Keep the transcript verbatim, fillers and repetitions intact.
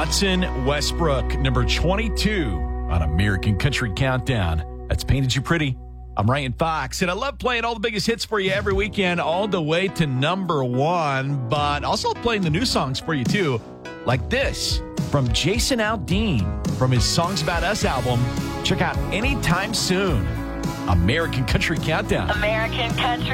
Watson Westbrook, number twenty-two on American Country Countdown. That's Painted You Pretty. I'm Ryan Fox, and I love playing all the biggest hits for you every weekend, all the way to number one, but also playing the new songs for you, too, like this from Jason Aldean from his Songs About Us album. Check out Anytime Soon. American Country Countdown. American Country